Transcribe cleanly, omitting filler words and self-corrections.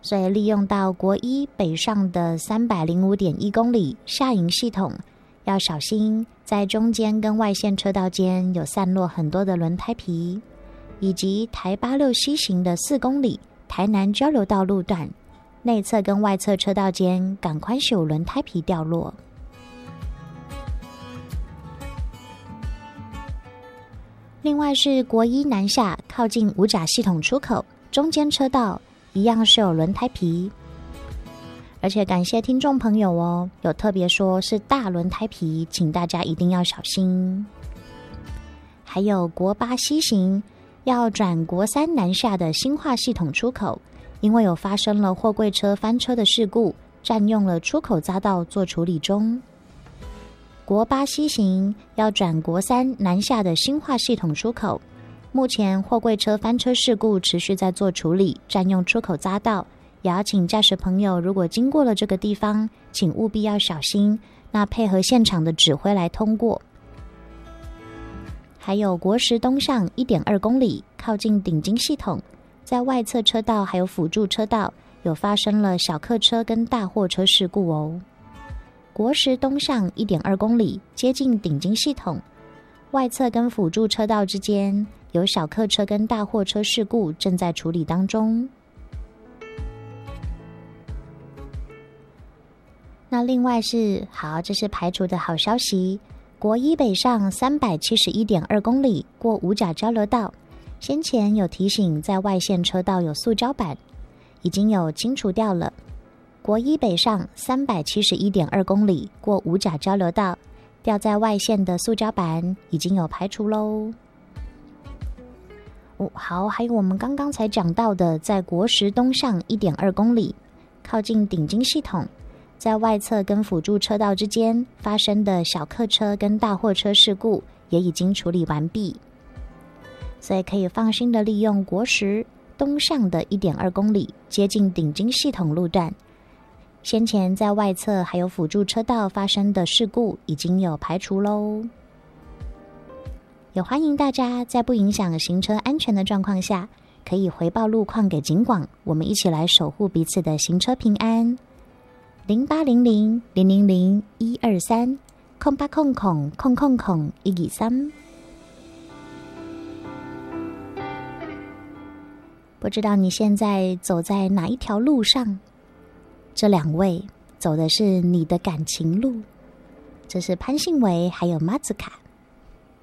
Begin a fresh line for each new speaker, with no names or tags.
所以利用到国一北上的 305.1 公里下营系统，要小心在中间跟外线车道间有散落很多的轮胎皮，以及台86西行的4公里台南交流道路段内侧跟外侧车道间赶快是有轮胎皮掉落。另外是国一南下靠近五甲系统出口中间车道一样是有轮胎皮，而且感谢听众朋友哦，有特别说是大轮胎皮，请大家一定要小心。还有国八西行要转国三南下的新化系统出口，因为有发生了货柜车翻车的事故，占用了出口匝道做处理中。国八西行要转国三南下的新化系统出口，目前货柜车翻车事故持续在做处理，占用出口匝道，也要请驾驶朋友如果经过了这个地方，请务必要小心，那配合现场的指挥来通过。还有国十东向 1.2 公里靠近顶金系统，在外侧车道还有辅助车道有发生了小客车跟大货车事故哦。国十东向 1.2 公里接近顶金系统，外侧跟辅助车道之间有小客车跟大货车事故正在处理当中。那另外是这是排除的好消息，国一北上 371.2 公里过五甲交流道，先前有提醒在外线车道有塑胶板，已经有清除掉了。国一北上 371.2 公里过五甲交流道，掉在外线的塑胶板已经有排除咯。好，还有我们刚刚才讲到的，在国十东向 1.2 公里靠近顶金系统，在外侧跟辅助车道之间发生的小客车跟大货车事故也已经处理完毕，所以可以放心的利用国十东向的 1.2 公里接近顶金系统路段，先前在外侧还有辅助车道发生的事故已经有排除咯。也欢迎大家在不影响行车安全的状况下，可以回报路况给警广，我们一起来守护彼此的行车平安。0800-000-123 0800-000-123。不知道你现在走在哪一条路上？这两位走的是你的感情路，这是潘信维还有马子卡。